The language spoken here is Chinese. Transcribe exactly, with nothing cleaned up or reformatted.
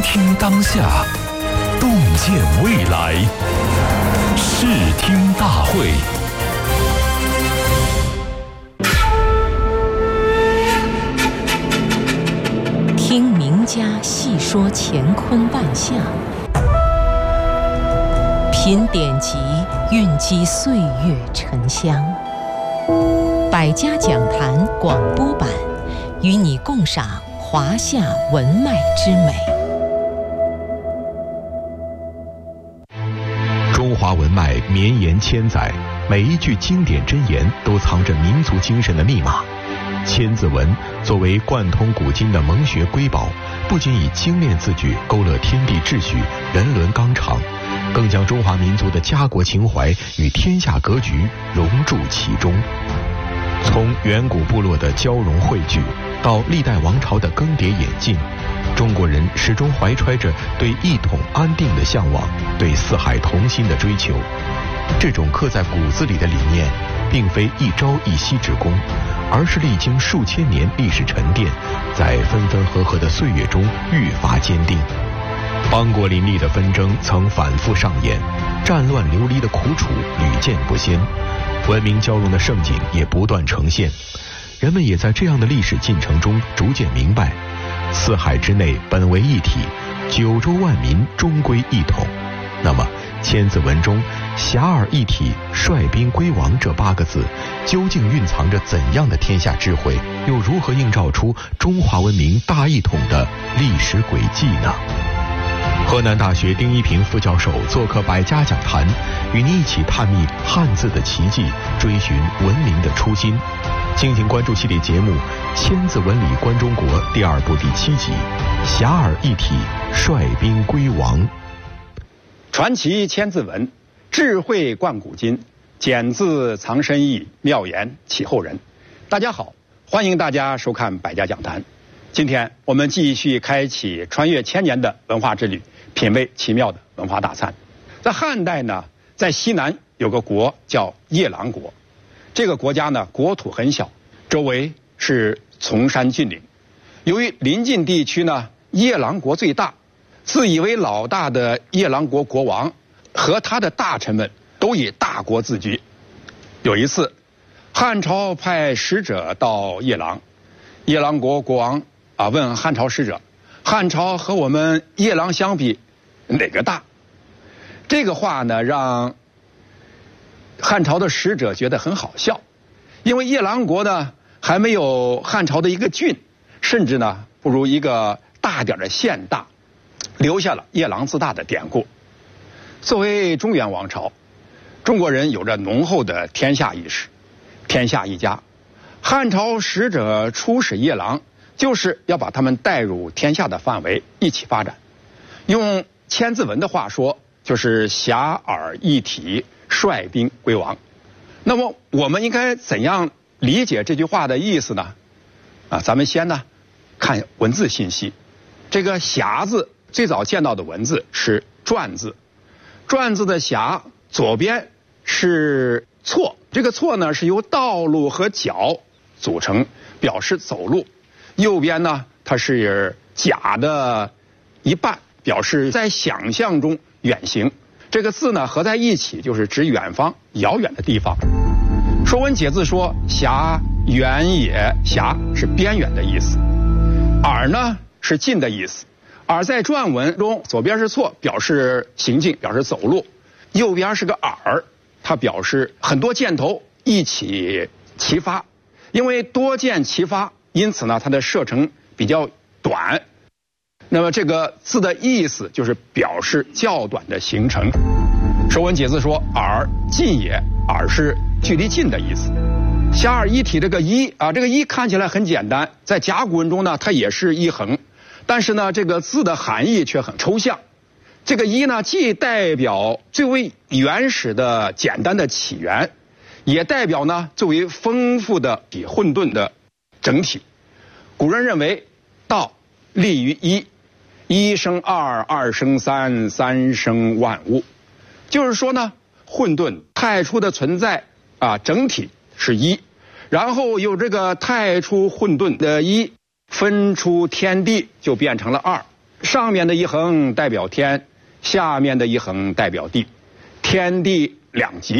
听当下，洞见未来。视听大会。 听名家细说乾坤万象，品典籍蕴积岁月沉香。百家讲坛广播版，与你共赏华夏文脉之美。 中华文脉绵延千载，每一句经典箴言都藏着民族精神的密码。千字文作为贯通古今的蒙学瑰宝，不仅以精炼字句勾勒天地秩序、人伦纲常，更将中华民族的家国情怀与天下格局融铸其中。从远古部落的交融汇聚，到历代王朝的更迭演进，中国人始终怀揣着对一统安定的向往，对四海同心的追求。这种刻在骨子里的理念，并非一朝一夕之功，而是历经数千年历史沉淀，在分分合合的岁月中愈发坚定。邦国林立的纷争曾反复上演，战乱流离的苦楚屡见不鲜，文明交融的盛景也不断呈现。人们也在这样的历史进程中逐渐明白，四海之内本为一体，九州万民终归一统。那么千字文中遐迩一体，率兵归王这八个字，究竟蕴藏着怎样的天下智慧，又如何映照出中华文明大一统的历史轨迹呢？河南大学丁一平副教授做客百家讲坛，与您一起探秘汉字的奇迹，追寻文明的初心。敬请关注系列节目《千字文里观中国》第二部第七集《遐迩一体，率兵归王》。 传奇千字文，智慧贯古今，简字藏深意，妙言启后人。大家好，欢迎大家收看百家讲坛。今天我们继续开启穿越千年的文化之旅，品味奇妙的文化大餐。在汉代呢，在西南有个国叫夜郎国，这个国家呢国土很小，周围是崇山峻岭。由于临近地区呢夜郎国最大，自以为老大的夜郎国国王和他的大臣们都以大国自居。有一次，汉朝派使者到夜郎，夜郎国国王啊问汉朝使者，汉朝和我们夜郎相比，哪个大？这个话呢让汉朝的使者觉得很好笑，因为夜郎国呢还没有汉朝的一个郡，甚至呢不如一个大点的县大，留下了夜郎自大的典故。作为中原王朝，中国人有着浓厚的天下意识，天下一家。汉朝使者出使夜郎，就是要把他们带入天下的范围一起发展。用千字文的话说，就是遐迩一体，率兵归王。那么我们应该怎样理解这句话的意思呢？啊，咱们先呢看文字信息。这个遐字最早见到的文字是篆字，篆字的遐左边是错，这个错呢是由道路和脚组成，表示走路。右边呢它是甲的一半，表示在想象中远行。这个字呢合在一起就是指远方遥远的地方。说文解字说遐远也，遐是边远的意思，迩呢是近的意思。而在篆文中，左边是错，表示行进，表示走路；右边是个迩，它表示很多箭头一起齐发。因为多箭齐发，因此呢它的射程比较短。那么这个字的意思就是表示较短的行程。说文解字说迩近也，迩是距离近的意思。遐迩一体这个一啊，这个一看起来很简单，在甲骨文中呢它也是一横，但是呢这个字的含义却很抽象。这个一呢既代表最为原始的简单的起源，也代表呢最为丰富的混沌的整体。古人认为道立于一，一生二，二生三，三生万物。就是说呢混沌太初的存在啊，整体是一，然后有这个太初混沌的一分出天地，就变成了二， 上面的一横代表天，下面的一横代表地，天地两极。